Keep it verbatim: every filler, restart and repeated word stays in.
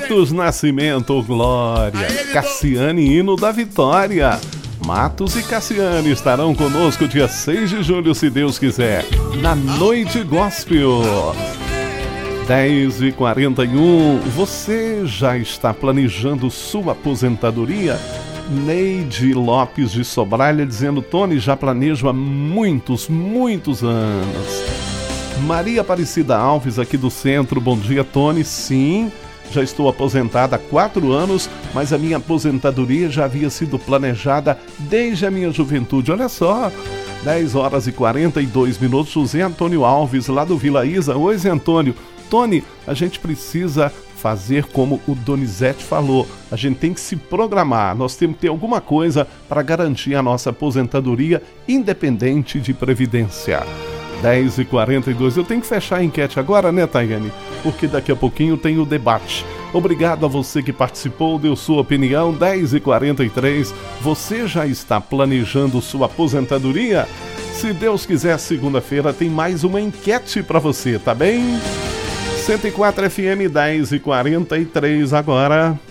Matos Nascimento, Glória. Cassiane, hino da vitória. Matos e Cassiane estarão conosco dia seis de julho, se Deus quiser, na Noite Gospel. dez e quarenta e um. Você já está planejando sua aposentadoria? Neide Lopes de Sobralha dizendo: Tony, já planejo há muitos, muitos anos. Maria Aparecida Alves aqui do centro: bom dia, Tony. Sim, já estou aposentada há quatro anos, mas a minha aposentadoria já havia sido planejada desde a minha juventude. Olha só, dez horas e quarenta e dois minutos. José Antônio Alves, lá do Vila Isa. Oi, Zé Antônio. Tony, a gente precisa fazer como o Donizete falou, a gente tem que se programar, nós temos que ter alguma coisa para garantir a nossa aposentadoria independente de previdência. dez e quarenta e dois, eu tenho que fechar a enquete agora, né, Tayane? Porque daqui a pouquinho tem o debate. Obrigado a você que participou, deu sua opinião. Dez e quarenta e três, você já está planejando sua aposentadoria? Se Deus quiser, segunda-feira tem mais uma enquete para você, tá bem? cento e quatro F M, dez e quarenta e três agora.